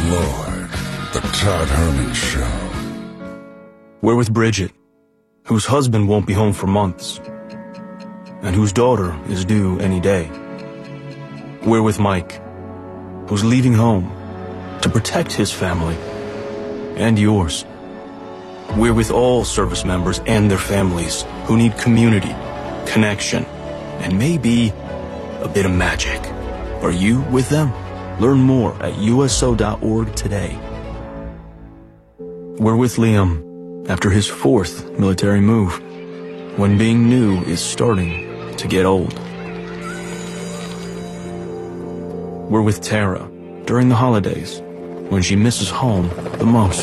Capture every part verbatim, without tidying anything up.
Lloyd, the Todd Herman Show. We're with Bridget, whose husband won't be home for months, and whose daughter is due any day. We're with Mike, who's leaving home to protect his family and yours. We're with all service members and their families who need community, connection, and maybe a bit of magic. Are you with them? Learn more at U S O dot org today. We're with Liam after his fourth military move, when being new is starting to get old. We're with Tara during the holidays, when she misses home the most.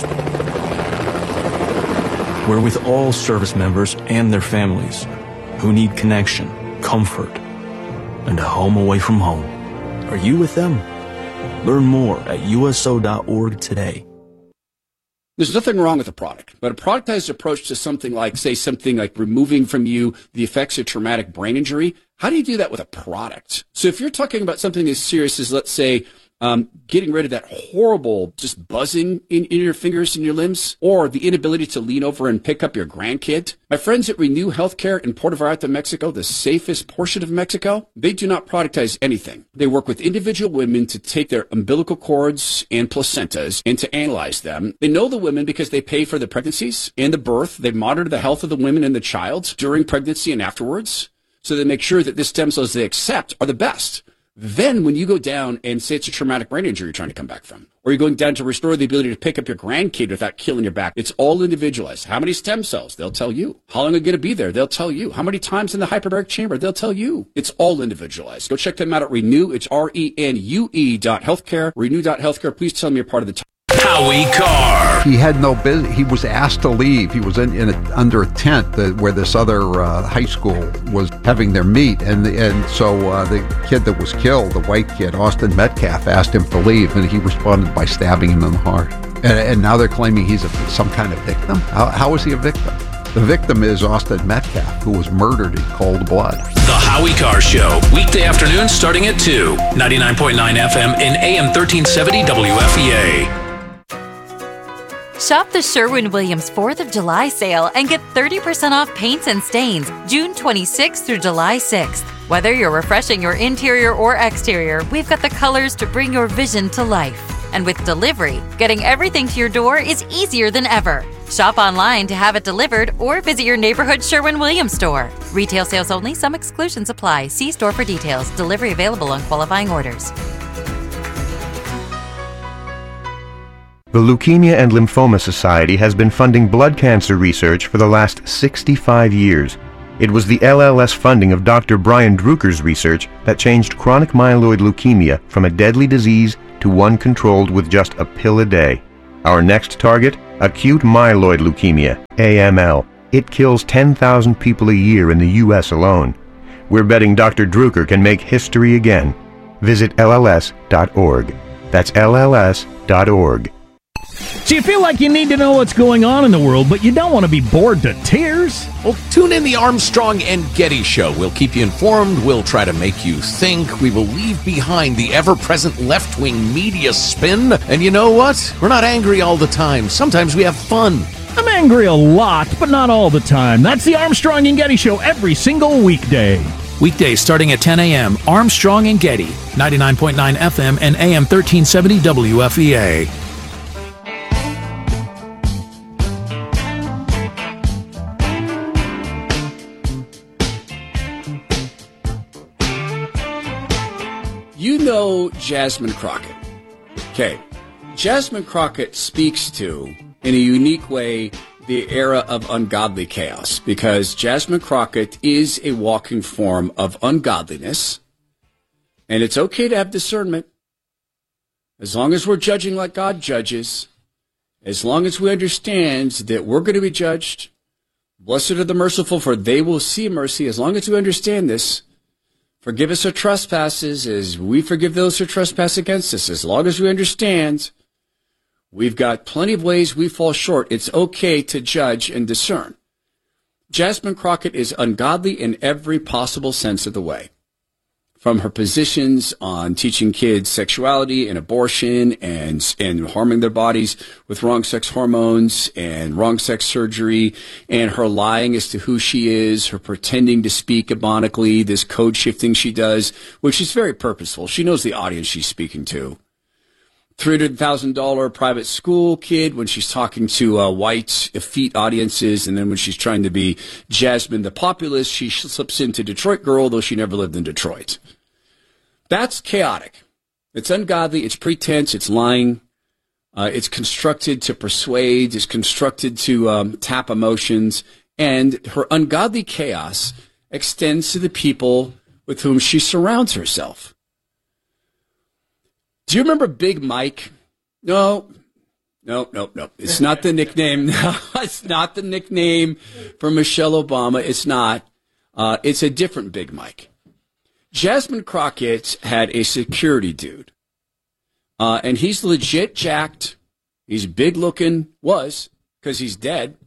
We're with all service members and their families who need connection, comfort, and a home away from home. Are you with them? Learn more at U S O dot org today. There's nothing wrong with a product, but a productized approach to something like, say, something like removing from you the effects of traumatic brain injury, how do you do that with a product? So if you're talking about something as serious as, let's say, um, getting rid of that horrible just buzzing in, in your fingers and your limbs, or the inability to lean over and pick up your grandkid, my friends at Renew Healthcare in Puerto Vallarta, Mexico, the safest portion of Mexico, they do not productize anything. They work with individual women to take their umbilical cords and placentas and to analyze them. They know the women because they pay for the pregnancies and the birth. They monitor the health of the women and the child during pregnancy and afterwards. So they make sure that the stem cells they accept are the best. Then when you go down and say it's a traumatic brain injury you're trying to come back from, or you're going down to restore the ability to pick up your grandkid without killing your back, it's all individualized. How many stem cells? They'll tell you. How long are you going to be there? They'll tell you. How many times in the hyperbaric chamber? They'll tell you. It's all individualized. Go check them out at Renew. It's R E N U E dot healthcare. Renew dot healthcare. Please tell me you're part of the time. Howie Carr. He had no business. He was asked to leave. He was in, in a, under a tent that, where this other uh, high school was having their meet, and the, and so uh, the kid that was killed, the white kid, Austin Metcalf, asked him to leave, and he responded by stabbing him in the heart. And, and now they're claiming he's a, some kind of victim. How, how is he a victim? The victim is Austin Metcalf, who was murdered in cold blood. The Howie Carr Show, weekday afternoons starting at two, ninety-nine point nine F M and A M thirteen seventy W F E A. Shop the Sherwin-Williams fourth of July sale and get thirty percent off paints and stains June twenty-sixth through July sixth. Whether you're refreshing your interior or exterior, we've got the colors to bring your vision to life. And with delivery, getting everything to your door is easier than ever. Shop online to have it delivered or visit your neighborhood Sherwin-Williams store. Retail sales only. Some exclusions apply. See store for details. Delivery available on qualifying orders. The Leukemia and Lymphoma Society has been funding blood cancer research for the last sixty-five years. It was the L L S funding of Doctor Brian Druker's research that changed chronic myeloid leukemia from a deadly disease to one controlled with just a pill a day. Our next target? Acute myeloid leukemia, A M L. It kills ten thousand people a year in the U S alone. We're betting Doctor Druker can make history again. Visit L L S dot org. That's L L S dot org. So you feel like you need to know what's going on in the world, but you don't want to be bored to tears? Well, tune in the Armstrong and Getty Show. We'll keep you informed. We'll try to make you think. We will leave behind the ever-present left-wing media spin. And you know what? We're not angry all the time. Sometimes we have fun. I'm angry a lot, but not all the time. That's the Armstrong and Getty Show every single weekday. Weekdays starting at ten a.m. Armstrong and Getty, ninety-nine point nine F M and A M thirteen seventy W F E A. You know Jasmine Crockett. Okay. Jasmine Crockett speaks to, in a unique way, the era of ungodly chaos, because Jasmine Crockett is a walking form of ungodliness, and it's okay to have discernment. As long as we're judging like God judges, as long as we understand that we're going to be judged, blessed are the merciful, for they will see mercy. As long as we understand this, forgive us our trespasses as we forgive those who trespass against us. As long as we understand, we've got plenty of ways we fall short. It's okay to judge and discern. Jasmine Crockett is ungodly in every possible sense of the way. from her positions on teaching kids sexuality and abortion and and harming their bodies with wrong sex hormones and wrong sex surgery, and her lying as to who she is, her pretending to speak ibonically, this code shifting she does, which is very purposeful. She knows the audience she's speaking to. three hundred thousand dollars private school kid when she's talking to uh, white, effete audiences, and then when she's trying to be Jasmine the populist, she slips into Detroit Girl, though she never lived in Detroit. That's chaotic. It's ungodly, it's pretense, it's lying, uh, it's constructed to persuade, it's constructed to um, tap emotions, and her ungodly chaos extends to the people with whom she surrounds herself. Do you remember Big Mike? No, no, no, no. It's not the nickname. No, it's not the nickname for Michelle Obama. It's not. Uh, it's a different Big Mike. Jasmine Crockett had a security dude, uh, and he's legit jacked. He's big looking, was, because he's dead.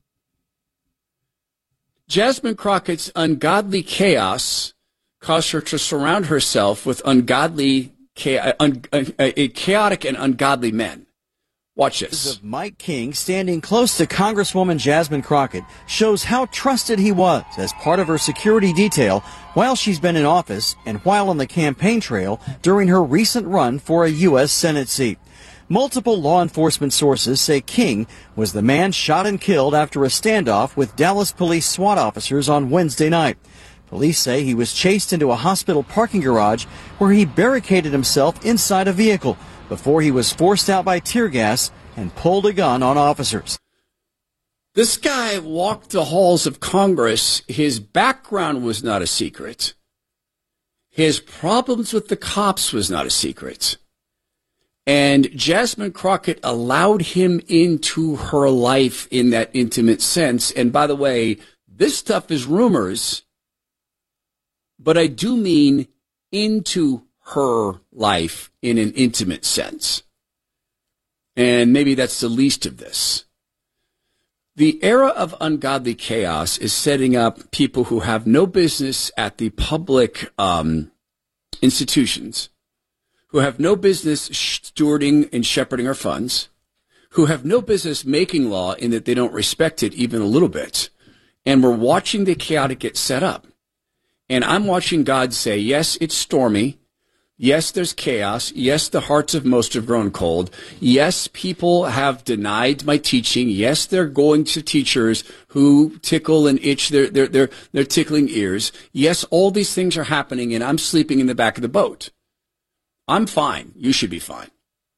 Jasmine Crockett's ungodly chaos caused her to surround herself with ungodly, cha- un- uh, uh, chaotic and ungodly men. Watch this. Of Mike King standing close to Congresswoman Jasmine Crockett shows how trusted he was as part of her security detail while she's been in office and while on the campaign trail during her recent run for a U S Senate seat. Multiple law enforcement sources say King was the man shot and killed after a standoff with Dallas police SWAT officers on Wednesday night. Police say he was chased into a hospital parking garage where he barricaded himself inside a vehicle before he was forced out by tear gas and pulled a gun on officers. This guy walked the halls of Congress. His background was not a secret. His problems with the cops was not a secret. And Jasmine Crockett allowed him into her life in that intimate sense. And by the way, this stuff is rumors, but I do mean into her life in an intimate sense. And maybe that's the least of this. The era of ungodly chaos is setting up people who have no business at the public um, institutions, who have no business stewarding and shepherding our funds, who have no business making law in that they don't respect it even a little bit. And we're watching the chaotic get set up. And I'm watching God say, yes, it's stormy. Yes, there's chaos. Yes, the hearts of most have grown cold. Yes, people have denied my teaching. Yes, they're going to teachers who tickle and itch their, their, their, their tickling ears. Yes, all these things are happening, and I'm sleeping in the back of the boat. I'm fine. You should be fine.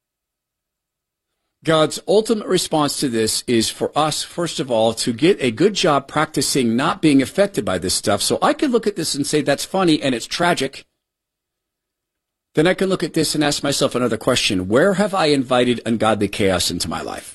God's ultimate response to this is for us, first of all, to get a good job practicing not being affected by this stuff. So I could look at this and say, that's funny and it's tragic. Then I can look at this and ask myself another question. Where have I invited ungodly chaos into my life?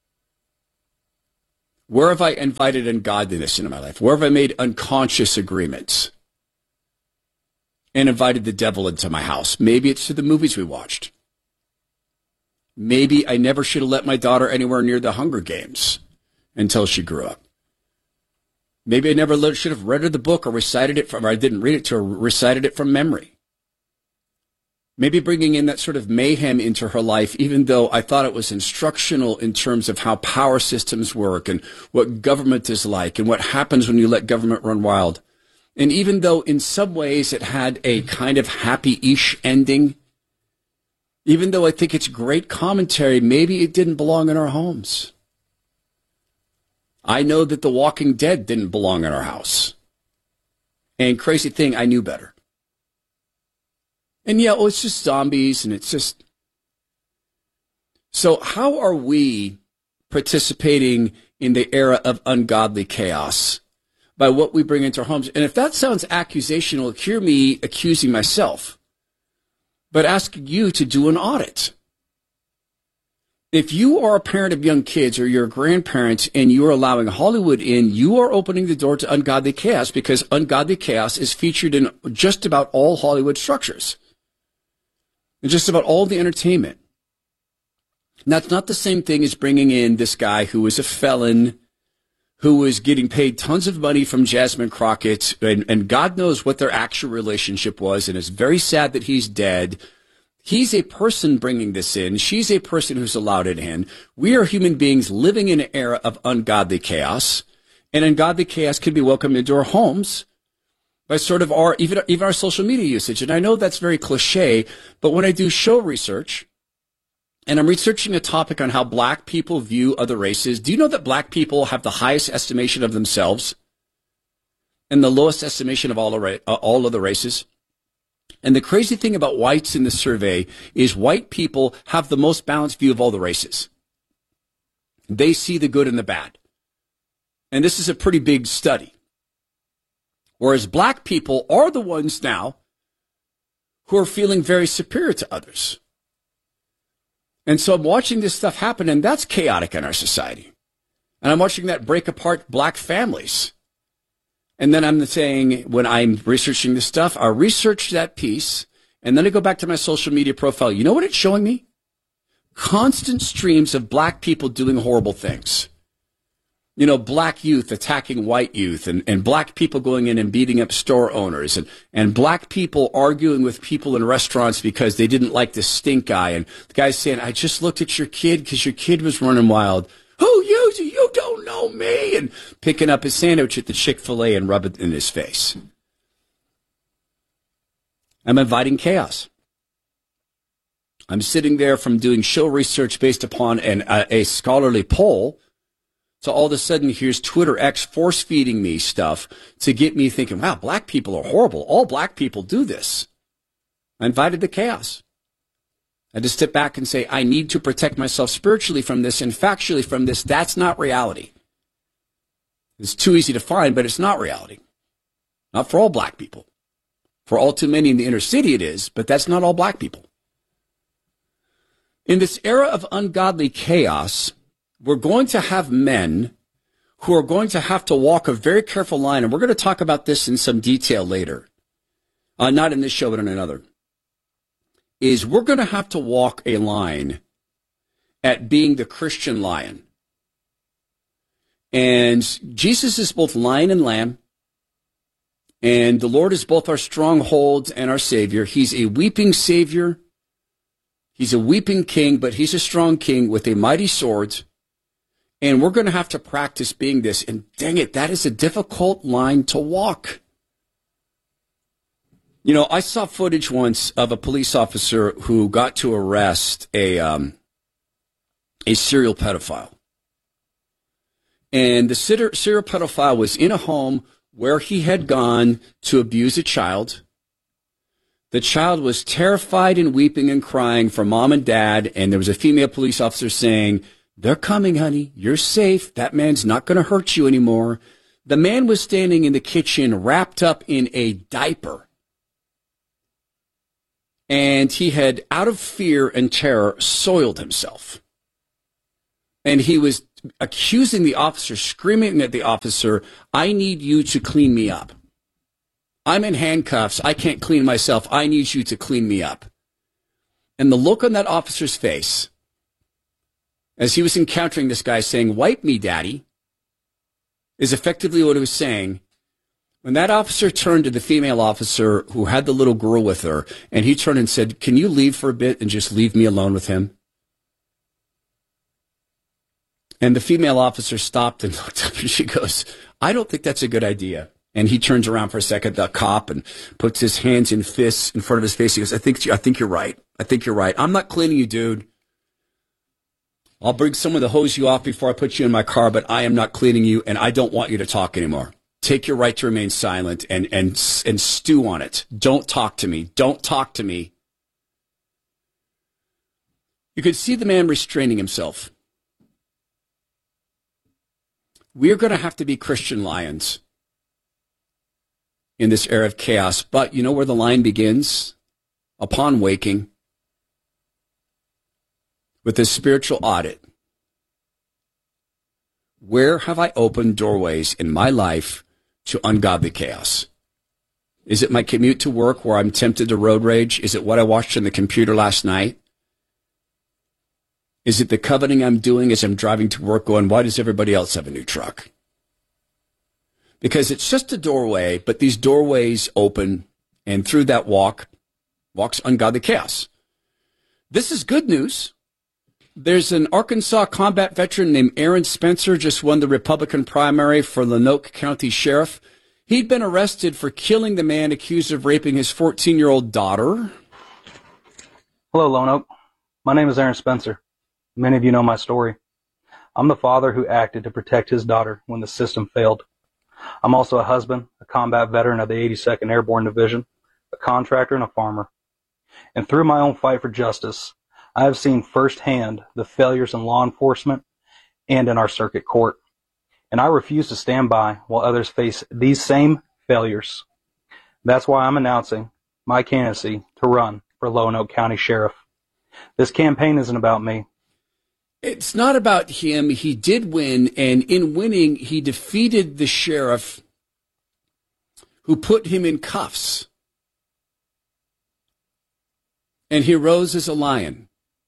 Where have I invited ungodliness into my life? Where have I made unconscious agreements and invited the devil into my house? Maybe it's to the movies we watched. Maybe I never should have let my daughter anywhere near the Hunger Games until she grew up. Maybe I never should have read her the book or recited it from, or I didn't read it to her, recited it from memory. Maybe bringing in that sort of mayhem into her life, even though I thought it was instructional in terms of how power systems work and what government is like and what happens when you let government run wild. And even though in some ways it had a kind of happy-ish ending, even though I think it's great commentary, maybe it didn't belong in our homes. I know that The Walking Dead didn't belong in our house. And crazy thing, I knew better. And yeah, well, it's just zombies, and it's just... So how are we participating in the era of ungodly chaos? By what we bring into our homes. And if that sounds accusational, hear me accusing myself, but asking you to do an audit. If you are a parent of young kids or you're a grandparent and you are allowing Hollywood in, you are opening the door to ungodly chaos, because ungodly chaos is featured in just about all Hollywood structures. And just about all the entertainment. And that's not the same thing as bringing in this guy who is a felon, who was getting paid tons of money from Jasmine Crockett, and, and God knows what their actual relationship was, and it's very sad that he's dead. He's a person bringing this in. She's a person who's allowed it in. We are human beings living in an era of ungodly chaos, and ungodly chaos could be welcomed into our homes by sort of our, even, even our social media usage. And I know that's very cliche, but when I do show research, and I'm researching a topic on how black people view other races, do you know that black people have the highest estimation of themselves and the lowest estimation of all, uh, all other races? And the crazy thing about whites in the survey is white people have the most balanced view of all the races. They see the good and the bad. And this is a pretty big study. Whereas black people are the ones now who are feeling very superior to others. And so I'm watching this stuff happen, and that's chaotic in our society. And I'm watching that break apart black families. And then I'm saying, when I'm researching this stuff, I research that piece, and then I go back to my social media profile. You know what it's showing me? Constant streams of black people doing horrible things. You know, black youth attacking white youth, and, and black people going in and beating up store owners, and, and black people arguing with people in restaurants because they didn't like the stink eye. And the guy's saying, I just looked at your kid because your kid was running wild. Who you? You don't know me. And picking up his sandwich at the Chick-fil-A and rub it in his face. I'm inviting chaos. I'm sitting there from doing show research based upon an, uh, a scholarly poll. So all of a sudden, here's Twitter X force-feeding me stuff to get me thinking, wow, black people are horrible. All black people do this. I invited the chaos. I had to step back and say, I need to protect myself spiritually from this and factually from this. That's not reality. It's too easy to find, but it's not reality. Not for all black people. For all too many in the inner city it is, but that's not all black people. In this era of ungodly chaos, we're going to have men who are going to have to walk a very careful line, and we're going to talk about this in some detail later. Uh, not in this show, but in another. Is we're going to have to walk a line at being the Christian lion. And Jesus is both lion and lamb. And the Lord is both our stronghold and our Savior. He's a weeping Savior. He's a weeping king, but he's a strong king with a mighty sword. And we're going to have to practice being this. And dang it, that is a difficult line to walk. You know, I saw footage once of a police officer who got to arrest a um, a serial pedophile. And the serial pedophile was in a home where he had gone to abuse a child. The child was terrified and weeping and crying for mom and dad, and there was a female police officer saying, they're coming, honey. You're safe. That man's not going to hurt you anymore. The man was standing in the kitchen wrapped up in a diaper. And he had, out of fear and terror, soiled himself. And he was accusing the officer, screaming at the officer, I need you to clean me up. I'm in handcuffs. I can't clean myself. I need you to clean me up. And the look on that officer's face, as he was encountering this guy saying, wipe me, daddy, is effectively what he was saying. When that officer turned to the female officer who had the little girl with her, and he turned and said, can you leave for a bit and just leave me alone with him? And the female officer stopped and looked up, and she goes, I don't think that's a good idea. And he turns around for a second, the cop, and puts his hands in fists in front of his face. He goes, I think, I think you're right. I think you're right. I'm not cleaning you, dude. I'll bring someone to hose you off before I put you in my car, but I am not cleaning you, and I don't want you to talk anymore. Take your right to remain silent and, and, and stew on it. Don't talk to me. Don't talk to me. You could see the man restraining himself. We are going to have to be Christian lions in this era of chaos. But you know where the line begins? Upon waking, with a spiritual audit. Where have I opened doorways in my life to ungodly chaos? Is it my commute to work where I'm tempted to road rage? Is it what I watched on the computer last night? Is it the coveting I'm doing as I'm driving to work going, why does everybody else have a new truck? because it's just a doorway, but these doorways open, and through that walk, walks ungodly chaos. This is good news. There's an Arkansas combat veteran named Aaron Spencer, just won the Republican primary for Lonoke County Sheriff. He'd been arrested for killing the man accused of raping his fourteen-year-old daughter. Hello, Lonoke. My name is Aaron Spencer. Many of you know my story. I'm the father who acted to protect his daughter when the system failed. I'm also a husband, a combat veteran of the eighty-second Airborne Division, a contractor, and a farmer. And through my own fight for justice, I have seen firsthand the failures in law enforcement and in our circuit court. And I refuse to stand by while others face these same failures. That's why I'm announcing my candidacy to run for Lonoke County Sheriff. This campaign isn't about me. It's not about him. He did win, and in winning, he defeated the sheriff who put him in cuffs. And he rose as a lion.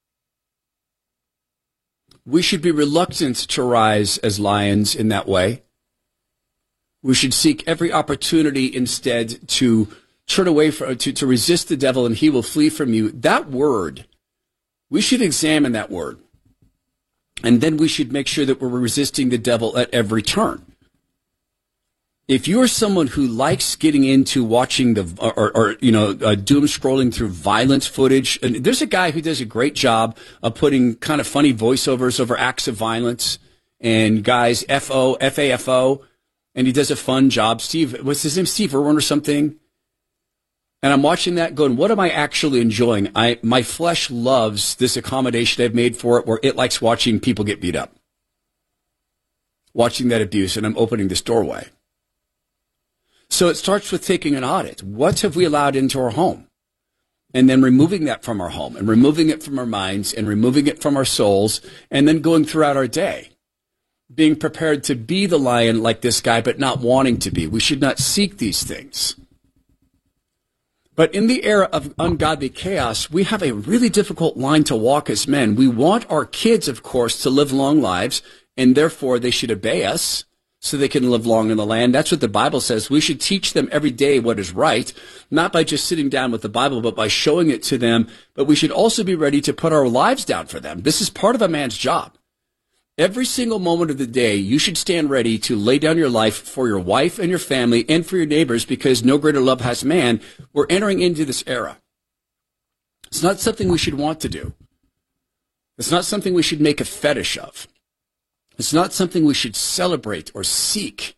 We should be reluctant to rise as lions in that way. We should seek every opportunity instead to turn away from, to, to resist the devil, and he will flee from you. That word, we should examine that word. And then we should make sure that we're resisting the devil at every turn. If you're someone who likes getting into watching the, or, or you know, uh, doom scrolling through violence footage, and there's a guy who does a great job of putting kind of funny voiceovers over acts of violence, and guys, F O, F A F O, and he does a fun job. Steve, what's his name? Steve Irwin or something? And I'm watching that going, what am I actually enjoying? I, my flesh loves this accommodation I've made for it where it likes watching people get beat up. Watching that abuse, and I'm opening this doorway. So it starts with taking an audit. What have we allowed into our home? And then removing that from our home, and removing it from our minds, and removing it from our souls, and then going throughout our day. Being prepared to be the lion like this guy, but not wanting to be. We should not seek these things. But in the era of ungodly chaos, we have a really difficult line to walk as men. We want our kids, of course, to live long lives, and therefore they should obey us so they can live long in the land. That's what the Bible says. We should teach them every day what is right, not by just sitting down with the Bible, but by showing it to them. But we should also be ready to put our lives down for them. This is part of a man's job. Every single moment of the day, you should stand ready to lay down your life for your wife and your family and for your neighbors, because no greater love has man. We're entering into this era. It's not something we should want to do. It's not something we should make a fetish of. It's not something we should celebrate or seek.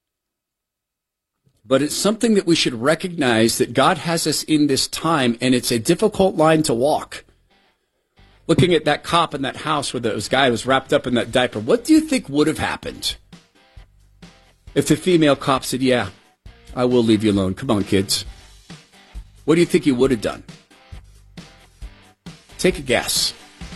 But it's something that we should recognize that God has us in this time, and it's a difficult line to walk. Looking at that cop in that house where this guy was wrapped up in that diaper, what do you think would have happened if the female cop said, yeah, I will leave you alone. Come on, kids. What do you think he would have done? Take a guess.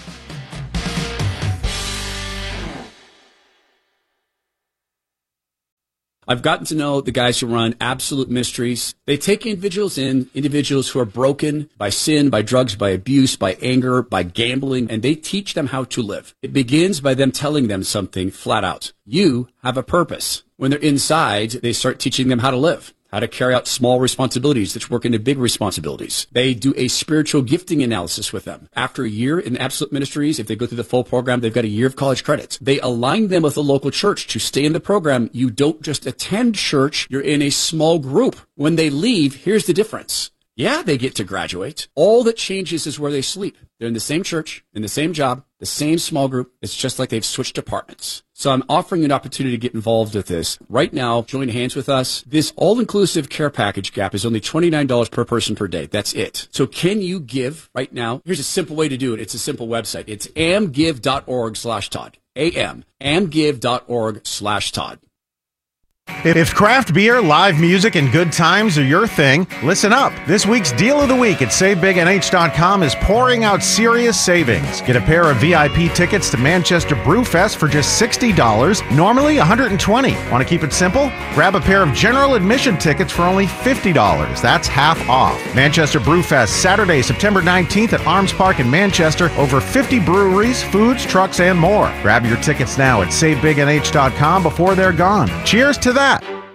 I've gotten to know the guys who run Absolute Ministries. They take individuals in, individuals who are broken by sin, by drugs, by abuse, by anger, by gambling, and they teach them how to live. It begins by them telling them something flat out. You have a purpose. When they're inside, they start teaching them how to live, how to carry out small responsibilities that work into big responsibilities. They do a spiritual gifting analysis with them. After a year in Absolute Ministries, if they go through the full program, they've got a year of college credits. They align them with a local church to stay in the program. You don't just attend church, you're in a small group. When they leave, here's the difference. Yeah, they get to graduate. All that changes is where they sleep. They're in the same church, in the same job, the same small group. It's just like they've switched apartments. So I'm offering an opportunity to get involved with this. Right now, join hands with us. This all-inclusive care package gap is only twenty-nine dollars per person per day. That's it. So can you give right now? Here's a simple way to do it. It's a simple website. It's amgive.org slash Todd. A-M, amgive.org slash Todd. If craft beer, live music, and good times are your thing, listen up. This week's Deal of the Week at Save Big N H dot com is pouring out serious savings. Get a pair of V I P tickets to Manchester Brewfest for just sixty dollars, normally one hundred twenty dollars. Want to keep it simple? Grab a pair of general admission tickets for only fifty dollars. That's half off. Manchester Brewfest, Saturday, September nineteenth at Arms Park in Manchester. Over fifty breweries, foods, trucks, and more. Grab your tickets now at Save Big N H dot com before they're gone. Cheers to that.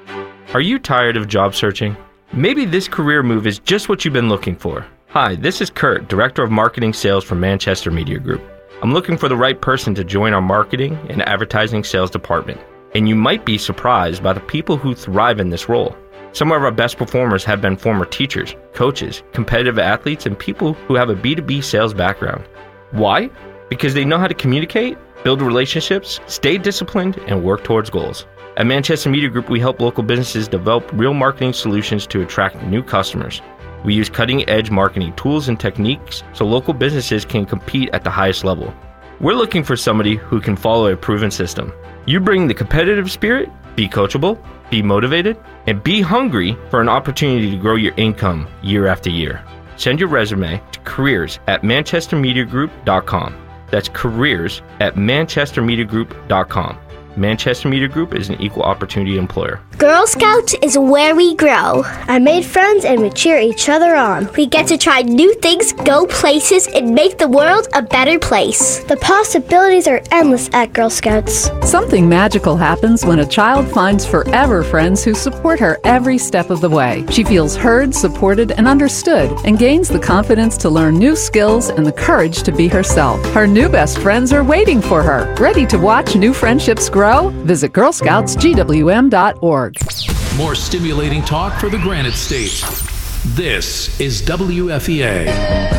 Are you tired of job searching? Maybe this career move is just what you've been looking for. Hi, this is Kurt, Director of Marketing Sales for Manchester Media Group. I'm looking for the right person to join our marketing and advertising sales department. And you might be surprised by the people who thrive in this role. Some of our best performers have been former teachers, coaches, competitive athletes, and people who have a B two B sales background. Why? Because they know how to communicate, build relationships, stay disciplined, and work towards goals. At Manchester Media Group, we help local businesses develop real marketing solutions to attract new customers. We use cutting-edge marketing tools and techniques so local businesses can compete at the highest level. We're looking for somebody who can follow a proven system. You bring the competitive spirit, be coachable, be motivated, and be hungry for an opportunity to grow your income year after year. Send your resume to careers at manchester media group dot com. That's careers at manchester media group dot com. Manchester Media Group is an equal opportunity employer. Girl Scouts is where we grow. I made friends and we cheer each other on. We get to try new things, go places, and make the world a better place. The possibilities are endless at Girl Scouts. Something magical happens when a child finds forever friends who support her every step of the way. She feels heard, supported, and understood, and gains the confidence to learn new skills and the courage to be herself. Her new best friends are waiting for her. Ready to watch new friendships grow? Visit girl scouts g w m dot org. More stimulating talk for the Granite State. This is W F E A.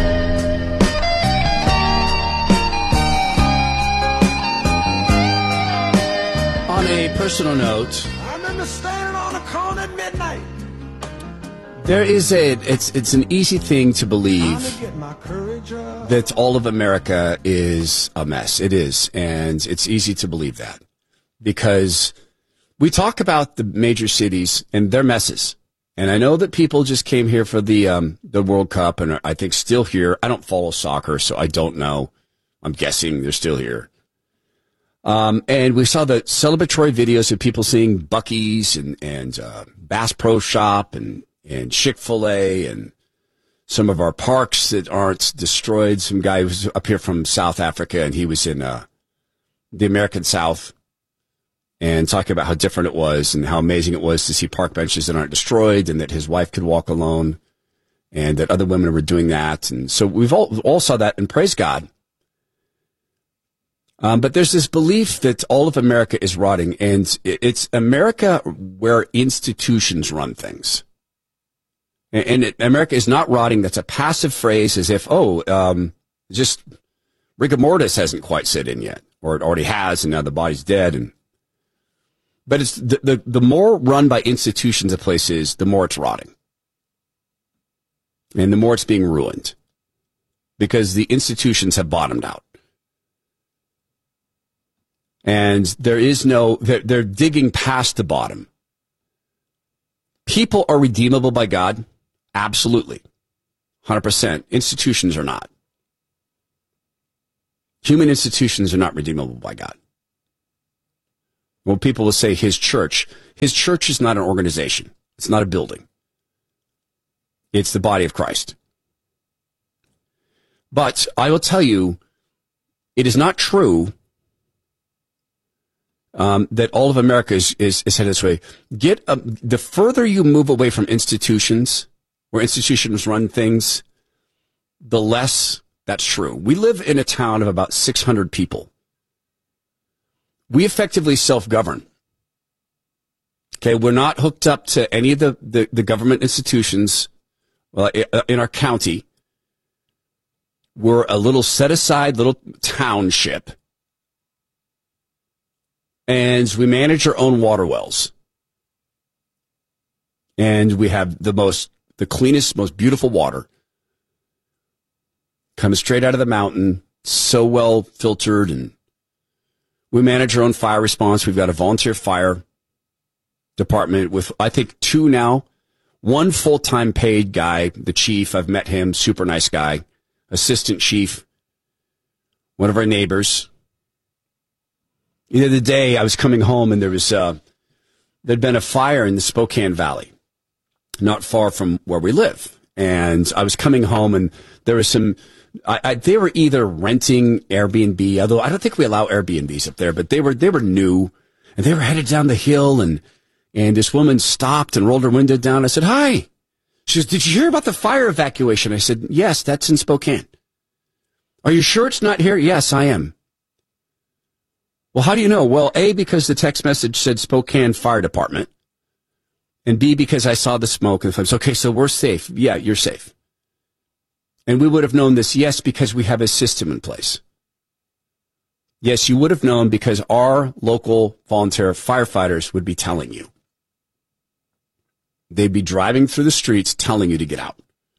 On a personal note, I remember standing on a corner at midnight. There is a, it's it's an easy thing to believe that all of America is a mess. It is, and it's easy to believe that because we talk about the major cities and their messes. And I know that people just came here for the um, the World Cup and are, I think, still here. I don't follow soccer, so I don't know. I'm guessing they're still here. Um, and we saw the celebratory videos of people seeing Buc-ee's and, and uh, Bass Pro Shop and and Chick-fil-A and some of our parks that aren't destroyed. Some guy was up here from South Africa, and he was in uh, the American South and talking about how different it was and how amazing it was to see park benches that aren't destroyed and that his wife could walk alone and that other women were doing that. And so we've all, all saw that, and praise God. Um, but there's this belief that all of America is rotting, and it's America where institutions run things. And it, America is not rotting. That's a passive phrase, as if, oh, um, just rigor mortis hasn't quite set in yet, or it already has, and now the body's dead. And but it's the, the the more run by institutions a place is, the more it's rotting, and the more it's being ruined, because the institutions have bottomed out, and there is no they're, they're digging past the bottom. People are redeemable by God. Absolutely. one hundred percent. Institutions are not. Human institutions are not redeemable by God. When people will say his church, his church is not an organization. It's not a building. It's the body of Christ. But I will tell you, it is not true Um, that all of America is, is, is headed this way. Get um, the further you move away from institutions, where institutions run things, the less that's true. We live in a town of about six hundred people. We effectively self-govern. Okay, we're not hooked up to any of the, the, the government institutions uh, in our county. We're a little set-aside little township. And we manage our own water wells. And we have the most, the cleanest, most beautiful water. Comes straight out of the mountain, so well filtered. And we manage our own fire response. We've got a volunteer fire department with, I think, two now. One full-time paid guy, the chief. I've met him, super nice guy. Assistant chief, one of our neighbors. The other day, I was coming home, and there was uh, there'd been a fire in the Spokane Valley, not far from where we live. And I was coming home, and there was some. I, I, they were either renting Airbnb, although I don't think we allow Airbnbs up there, but they were they were new, and they were headed down the hill, and And this woman stopped and rolled her window down. I said, hi. She goes, did you hear about the fire evacuation? I said, yes, that's in Spokane. Are you sure it's not here? Yes, I am. Well, how do you know? Well, A, because the text message said Spokane Fire Department. And B, because I saw the smoke and the flames. Okay, so we're safe. Yeah, you're safe. And we would have known this, yes, because we have a system in place. Yes, you would have known because our local volunteer firefighters would be telling you. They'd be driving through the streets telling you to get out.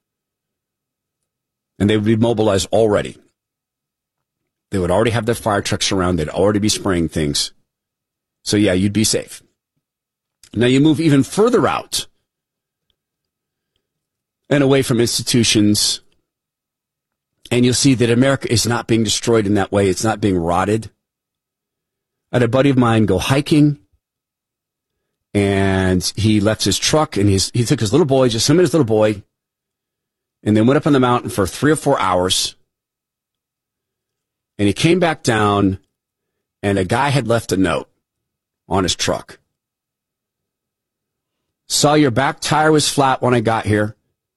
And they would be mobilized already. They would already have their fire trucks around. They'd already be spraying things. So yeah, you'd be safe. Now you move even further out and away from institutions, and you'll see that America is not being destroyed in that way. It's not being rotted. I had a buddy of mine go hiking, and he left his truck, and he's, he took his little boy, just him and his little boy, and then went up on the mountain for three or four hours. And he came back down, and a guy had left a note on his truck. Saw your back tire was flat when I got here.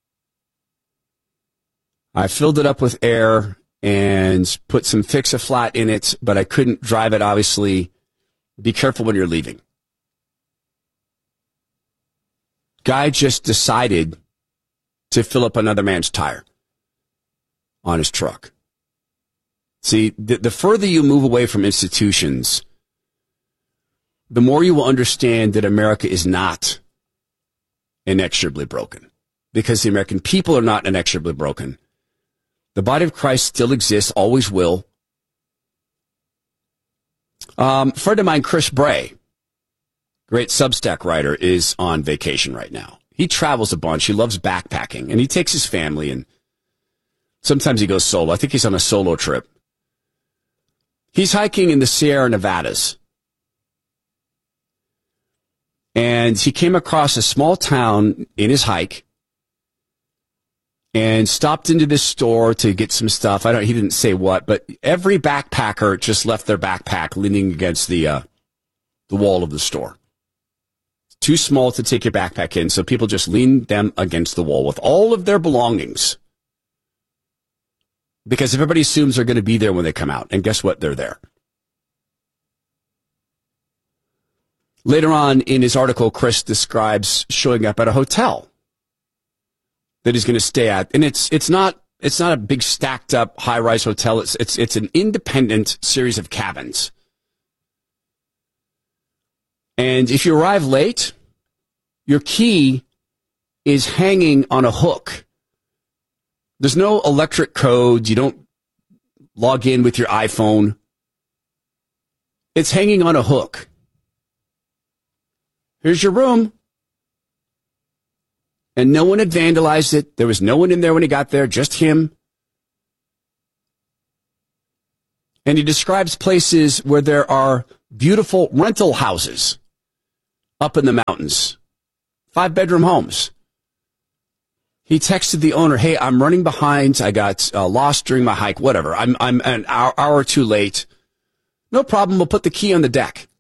I filled it up with air and put some Fix-A-Flat in it, but I couldn't drive it, obviously. Be careful when you're leaving. Guy just decided to fill up another man's tire on his truck. See, the, the further you move away from institutions, the more you will understand that America is not inexorably broken, because the American people are not inexorably broken. The body of Christ still exists, always will. Um, a friend of mine, Chris Bray, great Substack writer, is on vacation right now. He travels a bunch. He loves backpacking, and he takes his family, and sometimes he goes solo. I think he's on a solo trip. He's hiking in the Sierra Nevadas. And he came across a small town in his hike and stopped into this store to get some stuff. I don't, he didn't say what, but every backpacker just left their backpack leaning against the, uh, the wall of the store. It's too small to take your backpack in, so people just lean them against the wall with all of their belongings. Because everybody assumes they're going to be there when they come out. And guess what? They're there. Later on in his article, Chris describes showing up at a hotel that he's going to stay at. And it's it's not it's not a big stacked up high-rise hotel. It's it's it's an independent series of cabins. And if you arrive late, your key is hanging on a hook. There's no electric code. You don't log in with your iPhone. It's hanging on a hook. Here's your room. And no one had vandalized it. There was no one in there when he got there, just him. And he describes places where there are beautiful rental houses up in the mountains. Five-bedroom homes. He texted the owner, hey, I'm running behind. I got uh, lost during my hike, whatever. I'm, I'm an hour, hour or two late. No problem. We'll put the key on the deck.